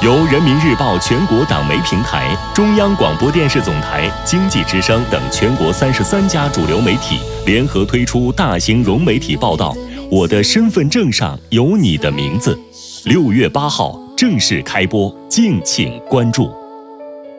由人民日报全国党媒平台、中央广播电视总台、经济之声等全国33家主流媒体联合推出大型融媒体报道《我的身份证上有你的名字》，6月8号正式开播，敬请关注。